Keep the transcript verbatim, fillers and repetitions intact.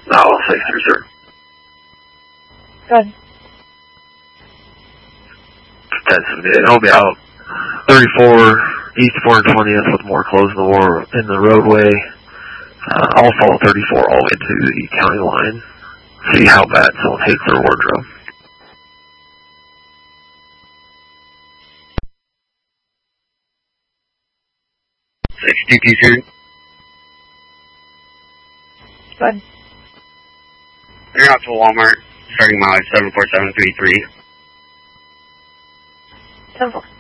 No, I'll say through, sir. Go ahead. That's it. I'll be out thirty-four east four twentieth with more closed in the war in the roadway. Uh, I'll follow thirty-four all the way to the county line. See how bad someone takes their wardrobe. sixty-two, sir. Go ahead. You're out to Walmart, starting mileage seven four seven three three. ten four.